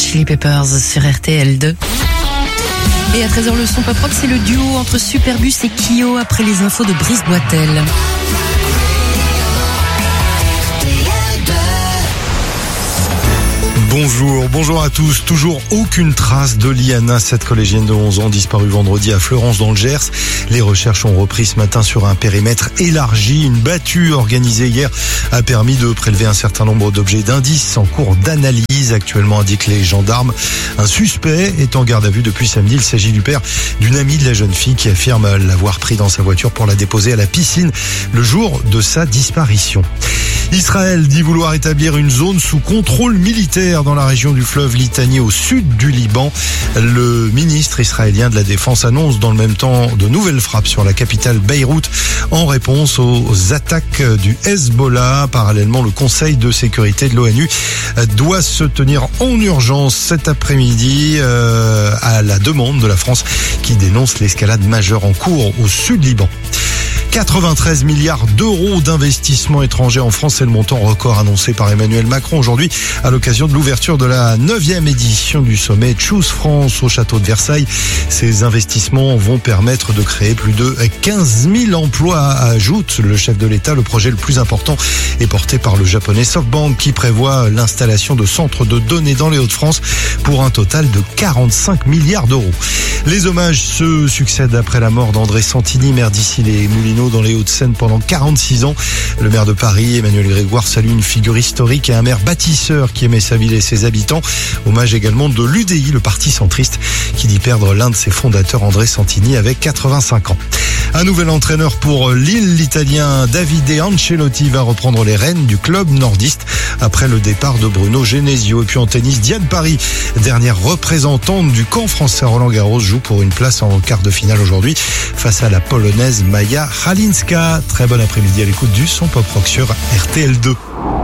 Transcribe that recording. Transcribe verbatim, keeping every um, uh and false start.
Chili Peppers sur R T L deux. Et à treize heures, le son pop rock, c'est le duo entre Superbus et Kyo après les infos de Brice Boitel. Bonjour, bonjour à tous. Toujours aucune trace de Liana, cette collégienne de onze ans disparue vendredi à Fleurance dans le Gers. Les recherches ont repris ce matin sur un périmètre élargi. Une battue organisée hier a permis de prélever un certain nombre d'objets d'indices en cours d'analyse. Actuellement, indiquent les gendarmes. Un suspect est en garde à vue depuis samedi. Il s'agit du père d'une amie de la jeune fille qui affirme l'avoir pris dans sa voiture pour la déposer à la piscine le jour de sa disparition. Israël dit vouloir établir une zone sous contrôle militaire dans la région du fleuve Litani au sud du Liban. Le ministre israélien de la Défense annonce dans le même temps de nouvelles frappes sur la capitale Beyrouth en réponse aux attaques du Hezbollah. Parallèlement, le Conseil de sécurité de l'ONU doit se tenir en urgence cet après-midi euh, à la demande de la France qui dénonce l'escalade majeure en cours au sud Liban. quatre-vingt-treize milliards d'euros d'investissement étranger en France, c'est le montant record annoncé par Emmanuel Macron aujourd'hui à l'occasion de l'ouverture de la neuvième édition du sommet Choose France au château de Versailles. Ces investissements vont permettre de créer plus de quinze mille emplois, ajoute le chef de l'État. Le projet le plus important est porté par le japonais SoftBank qui prévoit l'installation de centres de données dans les Hauts-de-France pour un total de quarante-cinq milliards d'euros. Les hommages se succèdent après la mort d'André Santini, maire d'Issy-les-Moulineaux dans les Hauts-de-Seine pendant quarante-six ans. Le maire de Paris, Emmanuel Grégoire, salue une figure historique et un maire bâtisseur qui aimait sa ville et ses habitants. Hommage également de l'U D I, le parti centriste, qui dit perdre l'un de ses fondateurs, André Santini, avec quatre-vingt-cinq ans. Un nouvel entraîneur pour Lille, l'Italien Davide Ancelotti va reprendre les rênes du club nordiste après le départ de Bruno Genesio. Et puis en tennis, Diane Paris, dernière représentante du camp français Roland-Garros, joue pour une place en quart de finale aujourd'hui face à la Polonaise Maja Halinska. Très bon après-midi à l'écoute du son pop rock sur R T L deux.